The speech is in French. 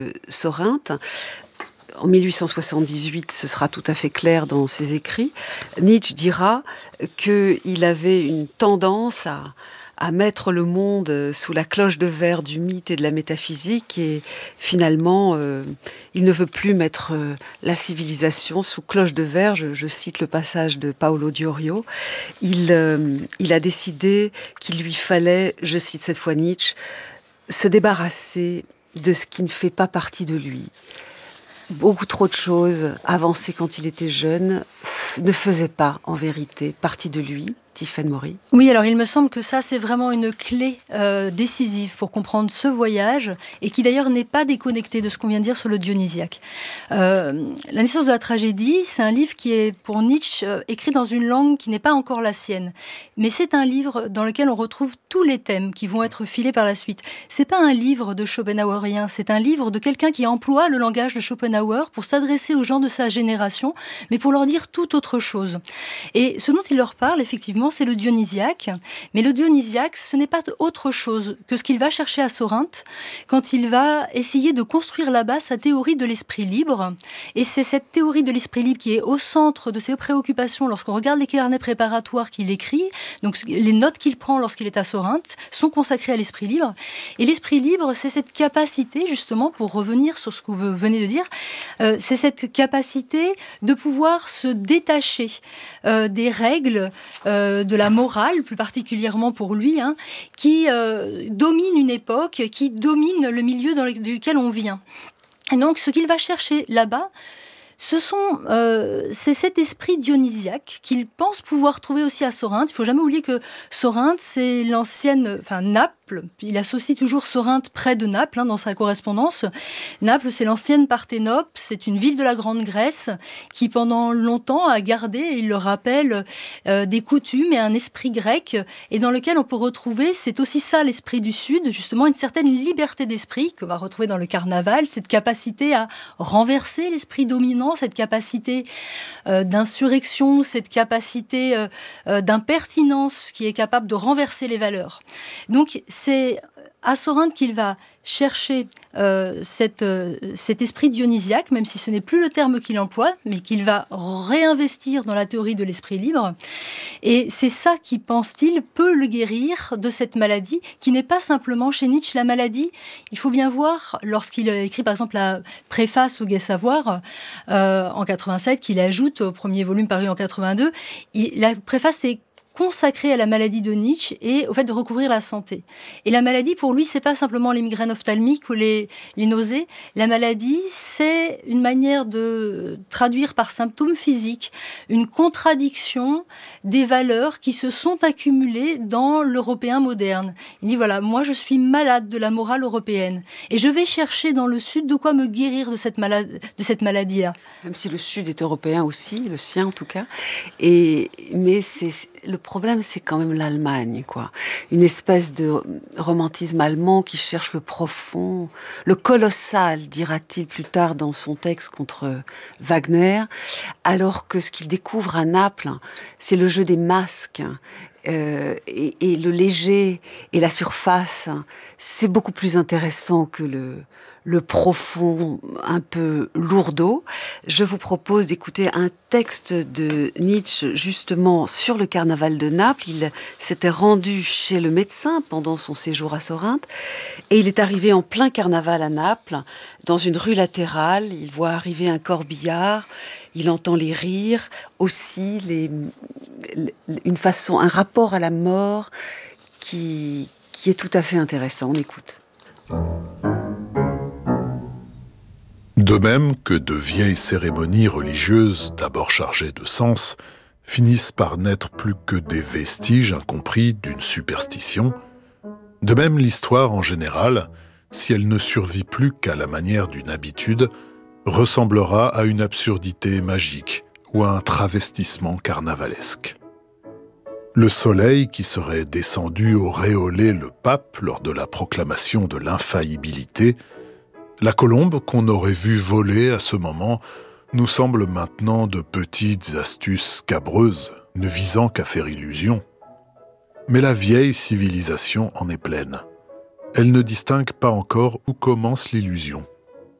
Sorinthe. En 1878, ce sera tout à fait clair dans ses écrits, Nietzsche dira qu'il avait une tendance à mettre le monde sous la cloche de verre du mythe et de la métaphysique, et finalement, il ne veut plus mettre la civilisation sous cloche de verre. Je cite le passage de Paolo Diorio. Il a décidé qu'il lui fallait, je cite cette fois Nietzsche, se débarrasser de ce qui ne fait pas partie de lui. Beaucoup trop de choses avancées quand il était jeune ne faisaient pas, en vérité, partie de lui. Tiffaine Maury. Oui, alors il me semble que ça, c'est vraiment une clé décisive pour comprendre ce voyage, et qui d'ailleurs n'est pas déconnecté de ce qu'on vient de dire sur le dionysiaque. La naissance de la tragédie, c'est un livre qui est, pour Nietzsche, écrit dans une langue qui n'est pas encore la sienne. Mais c'est un livre dans lequel on retrouve tous les thèmes qui vont être filés par la suite. C'est pas un livre de Schopenhauerien, c'est un livre de quelqu'un qui emploie le langage de Schopenhauer pour s'adresser aux gens de sa génération, mais pour leur dire tout autre chose. Et ce dont il leur parle, effectivement, c'est le dionysiaque. Mais le dionysiaque, ce n'est pas autre chose que ce qu'il va chercher à Sorinthe quand il va essayer de construire là-bas sa théorie de l'esprit libre. Et c'est cette théorie de l'esprit libre qui est au centre de ses préoccupations lorsqu'on regarde les carnets préparatoires qu'il écrit. Donc les notes qu'il prend lorsqu'il est à Sorinthe sont consacrées à l'esprit libre. Et l'esprit libre, c'est cette capacité, justement, pour revenir sur ce que vous venez de dire, c'est cette capacité de pouvoir se détacher des règles, de la morale, plus particulièrement pour lui, qui domine une époque, qui domine le milieu duquel on vient. Et donc, ce qu'il va chercher là-bas, c'est cet esprit dionysiaque qu'il pense pouvoir trouver aussi à Sorinthe. Il ne faut jamais oublier que Sorinthe, c'est Naples. Il associe toujours Sorinthe près de Naples dans sa correspondance. Naples, c'est l'ancienne Parthénope. C'est une ville de la Grande Grèce qui, pendant longtemps, a gardé, et il le rappelle, des coutumes et un esprit grec, et dans lequel on peut retrouver, c'est aussi ça l'esprit du Sud, justement une certaine liberté d'esprit qu'on va retrouver dans le carnaval, cette capacité à renverser l'esprit dominant, cette capacité d'insurrection, cette capacité d'impertinence qui est capable de renverser les valeurs. Donc, c'est à Sorinthe qu'il va chercher cet esprit dionysiaque, même si ce n'est plus le terme qu'il emploie, mais qu'il va réinvestir dans la théorie de l'esprit libre. Et c'est ça qui, pense-t-il, peut le guérir de cette maladie, qui n'est pas simplement chez Nietzsche la maladie. Il faut bien voir, lorsqu'il écrit par exemple la préface au Gai Savoir, en 87, qu'il ajoute au premier volume paru en 82, la préface est consacré à la maladie de Nietzsche et au fait de recouvrir la santé. Et la maladie, pour lui, c'est pas simplement les migraines ophtalmiques ou les nausées. La maladie, c'est une manière de traduire par symptômes physiques une contradiction des valeurs qui se sont accumulées dans l'Européen moderne. Il dit, voilà, moi je suis malade de la morale européenne et je vais chercher dans le Sud de quoi me guérir de cette maladie-là. Même si le Sud est européen aussi, le sien en tout cas. Mais le problème, c'est quand même l'Allemagne, quoi. Une espèce de romantisme allemand qui cherche le profond, le colossal, dira-t-il plus tard dans son texte contre Wagner, alors que ce qu'il découvre à Naples, c'est le jeu des masques. Et le léger et la surface, c'est beaucoup plus intéressant que le profond, un peu lourdeau. Je vous propose d'écouter un texte de Nietzsche, justement, sur le carnaval de Naples. Il s'était rendu chez le médecin pendant son séjour à Sorinthe, et il est arrivé en plein carnaval à Naples, dans une rue latérale. Il voit arriver un corbillard, il entend les rires, aussi un rapport à la mort qui est tout à fait intéressant. On écoute. De même que de vieilles cérémonies religieuses, d'abord chargées de sens, finissent par n'être plus que des vestiges incompris d'une superstition, de même l'histoire en général, si elle ne survit plus qu'à la manière d'une habitude, ressemblera à une absurdité magique ou à un travestissement carnavalesque. Le soleil qui serait descendu auréoler le pape lors de la proclamation de l'infaillibilité, la colombe qu'on aurait vue voler à ce moment nous semble maintenant de petites astuces scabreuses, ne visant qu'à faire illusion. Mais la vieille civilisation en est pleine. Elle ne distingue pas encore où commence l'illusion